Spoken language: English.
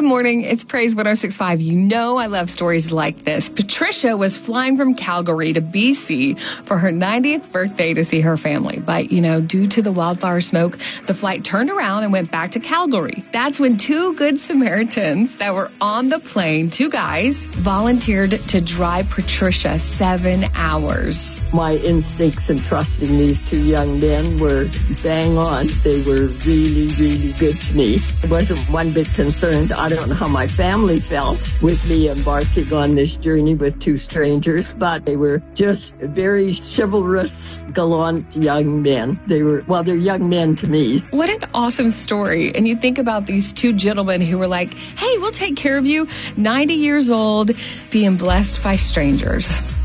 morning. It's Praise 106.5. You know I love stories like this. Patricia was flying from Calgary to BC for her 90th birthday to see her family. But, due to the wildfire smoke, the flight turned around and went back to Calgary. That's when two good Samaritans that were on the plane, two guys, volunteered to drive Patricia 7 hours. My instincts in trusting these two young men were bang on. They were really, really good to me. I wasn't one bit concerned. I don't know how my family felt with me embarking on this journey with two strangers, but they were just very chivalrous, gallant young men. They're young men to me. What an awesome story. And you think about these two gentlemen who were like, hey, we'll take care of you, 90 years old, being blessed by strangers.